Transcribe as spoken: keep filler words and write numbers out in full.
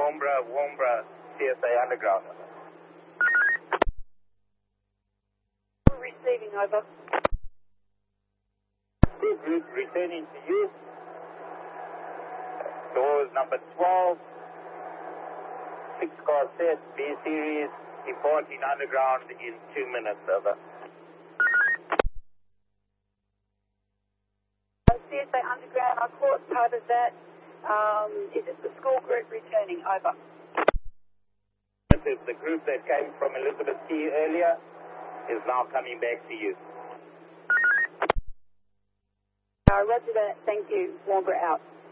Warmborough, Warmborough, C S A Underground. Receiving, over. Group, group returning to you. Doors number twelve. Six car set, B series, departing underground in two minutes, over. C S A Underground, I caught part of that. Um, is it the school group returning? Over. The group that came from Elizabeth Key earlier is now coming back to you. Uh, roger that. Thank you. Warmborough out.